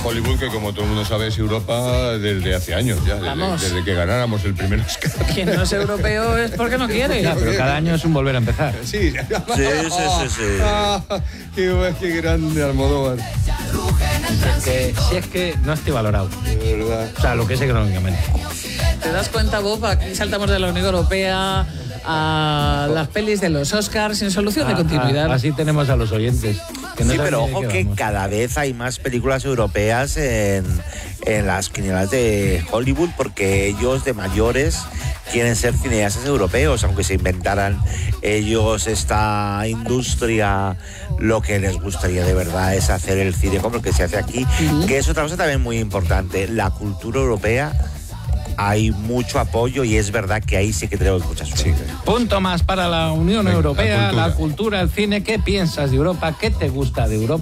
Hollywood, que como todo el mundo sabe es Europa desde hace años ya, desde que ganáramos el primer Oscar. Quien no es europeo es porque no quiere. Ya, pero cada año es un volver a empezar. Sí. Qué grande Almodóvar. Si es que no esté valorado. De verdad. O sea, lo que es económicamente. ¿Te das cuenta, Bob? Aquí saltamos de la Unión Europea a las pelis de los Oscars sin solución de continuidad. Así tenemos a los oyentes. Que no Sí, saben pero ni de ojo qué que vamos. cada vez hay más películas europeas en las quinielas de Hollywood, porque ellos de mayores quieren ser cineastas europeos, aunque se inventaran ellos esta industria. Lo que les gustaría de verdad es hacer el cine como el que se hace aquí, que es otra cosa también muy importante. La cultura europea, hay mucho apoyo y es verdad que ahí sí que tenemos mucha suerte. Sí. Punto más para la Unión Venga, Europea, la la cultura, el cine. ¿Qué piensas de Europa? ¿Qué te gusta de Europa?